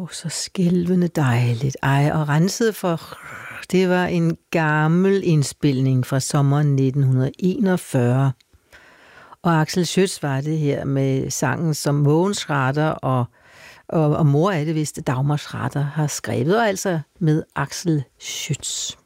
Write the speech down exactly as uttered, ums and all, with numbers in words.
Åh, så skælvende dejligt. Ej, og renset for... Det var en gammel indspilning fra sommeren nitten enogfyrre. Og Axel Schütz var det her med sangen, som Mogens Schrader og, og, og mor er det vist, Dagmar Schrader har skrevet, og altså med Axel Schütz.